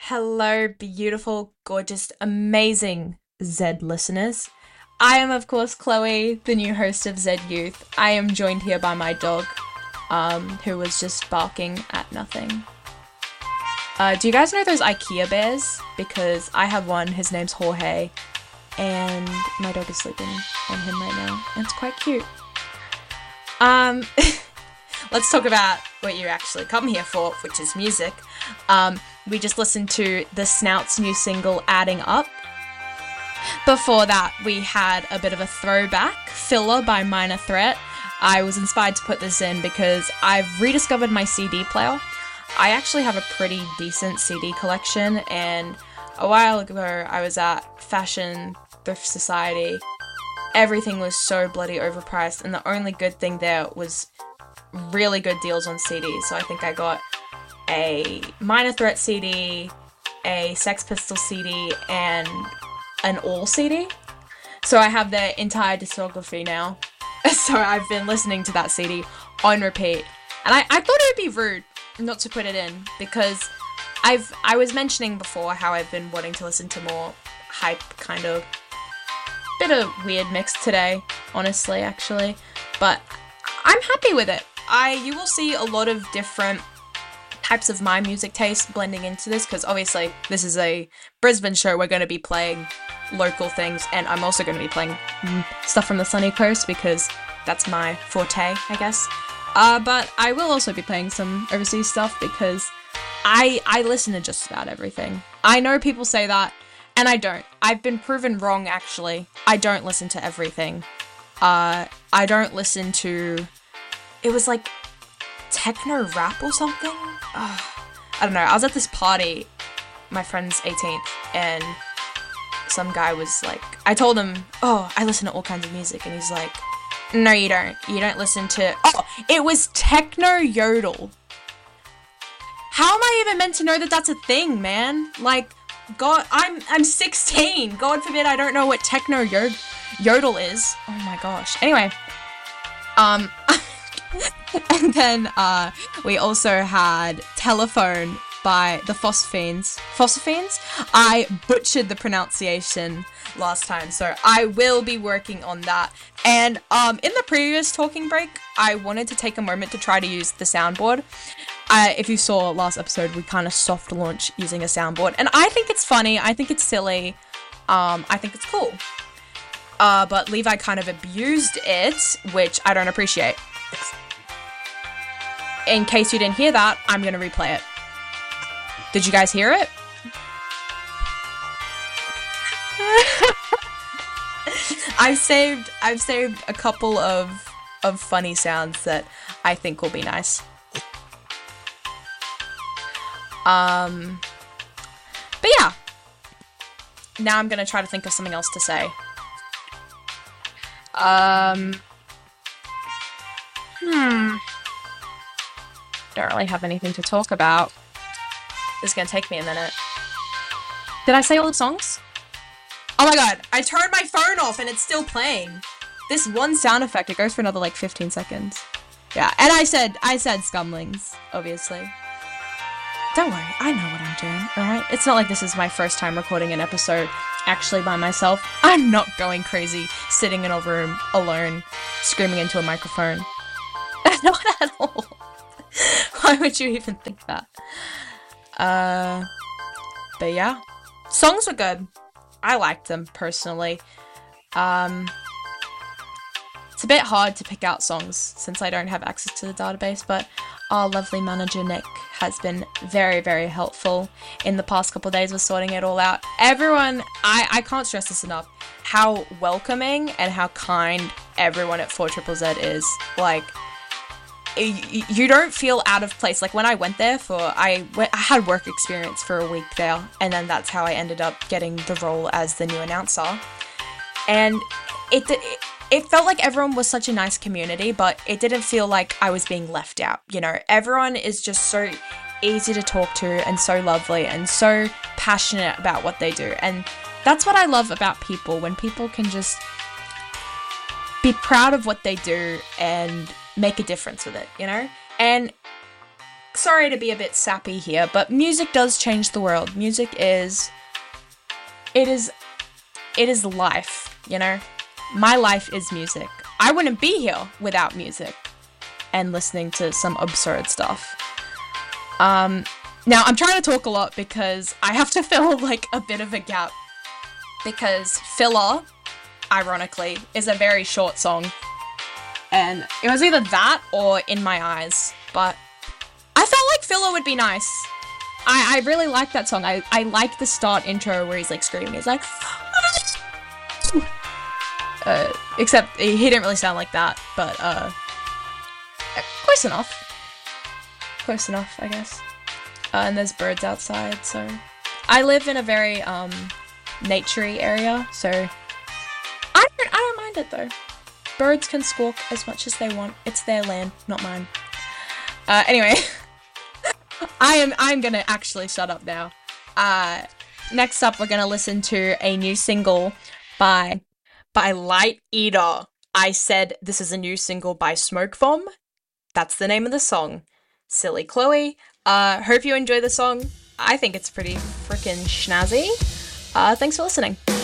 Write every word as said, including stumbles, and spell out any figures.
Hello, beautiful, gorgeous, amazing Zed listeners. I am, of course, Chloe, the new host of Zed Youth. I am joined here by my dog, um, who was just barking at nothing. Uh, do you guys know those IKEA bears? Because I have one, his name's Jorge, and my dog is sleeping on him right now, and it's quite cute. Um, let's talk about what you actually come here for, which is music. Um, we just listened to The Snout's new single, Adding Up. Before that, we had a bit of a throwback, Filler by Minor Threat. I was inspired to put this in because I've rediscovered my C D player. I actually have a pretty decent C D collection, and a while ago I was at Fashion Thrift Society. Everything was so bloody overpriced, and the only good thing there was really good deals on C Ds. So I think I got a Minor Threat C D, a Sex Pistols C D, and an All C D. So I have their entire discography now. So I've been listening to that C D on repeat. And I, I thought it would be rude not to put it in, because I've I was mentioning before how I've been wanting to listen to more hype kind of bit of weird mix today, honestly, actually. But I'm happy with it. I you will see a lot of different types of my music taste blending into this, because obviously this is a Brisbane show. We're going to be playing local things, and I'm also going to be playing stuff from the sunny coast because that's my forte, I guess. Uh, but I will also be playing some overseas stuff because I I listen to just about everything. I know people say that, and I don't. I've been proven wrong, actually. I don't listen to everything. Uh, I don't listen to... It was like techno rap or something? Ugh. I don't know. I was at this party, my friend's eighteenth, and some guy was like... I told him, oh, I listen to all kinds of music, and he's like, no, you don't. You don't listen to... Oh, it was techno yodel. How am I even meant to know that that's a thing, man? Like, God, I'm I'm sixteen. God forbid I don't know what techno yod- yodel is. Oh my gosh. Anyway, um, and then uh, we also had Telephone by the Phosphenes. Phosphenes? I butchered the pronunciation last time, so I will be working on that. And um, in the previous talking break, I wanted to take a moment to try to use the soundboard. Uh, if you saw last episode, we kind of soft launch using a soundboard, and I think it's funny, I think it's silly, um, I think it's cool. Uh, but Levi kind of abused it, which I don't appreciate. In case you didn't hear that, I'm gonna replay it. Did you guys hear it? I've saved I've saved a couple of of funny sounds that I think will be nice. Um, but yeah, now I'm gonna try to think of something else to say. Um, hmm, don't really have anything to talk about. This is gonna take me a minute. Did I say all the songs? Oh my god, I turned my phone off and it's still playing. This one sound effect, it goes for another like fifteen seconds. Yeah, and I said, I said Scumlings, obviously. Don't worry, I know what I'm doing, alright? It's not like this is my first time recording an episode actually by myself. I'm not going crazy, sitting in a room, alone, screaming into a microphone. Not at all. Why would you even think that? Uh, but yeah. Songs were good. I liked them, personally. Um, it's a bit hard to pick out songs, since I don't have access to the database, but our lovely manager, Nick, has been very, very helpful in the past couple of days with sorting it all out. Everyone, I, I can't stress this enough, how welcoming and how kind everyone at four Z Z Z is. Like, y- you don't feel out of place. Like, when I went there for, I, went, I had work experience for a week there, and then that's how I ended up getting the role as the new announcer. And it, it It felt like everyone was such a nice community, but it didn't feel like I was being left out, you know? Everyone is just so easy to talk to and so lovely and so passionate about what they do. And that's what I love about people, when people can just be proud of what they do and make a difference with it, you know? And sorry to be a bit sappy here, but music does change the world. Music is, it is, it is life, you know? My life is music. I wouldn't be here without music and listening to some absurd stuff. Um, now I'm trying to talk a lot because I have to fill like a bit of a gap because Filler, ironically, is a very short song. And it was either that or In My Eyes, but I felt like Filler would be nice. I, I really like that song. I, I like the start intro where he's like screaming. He's like, uh, except he didn't really sound like that, but uh, close enough. Close enough, I guess. Uh, and there's birds outside, so I live in a very um, naturey area, so I don't, I don't mind it though. Birds can squawk as much as they want. It's their land, not mine. Uh, anyway, I am I'm gonna actually shut up now. Uh, next up, we're gonna listen to a new single by by Light Eater. I said this is a new single by Smoke Bomb. That's the name of the song. Silly Chloe. Uh, hope you enjoy the song. I think it's pretty freaking snazzy. Uh, thanks for listening.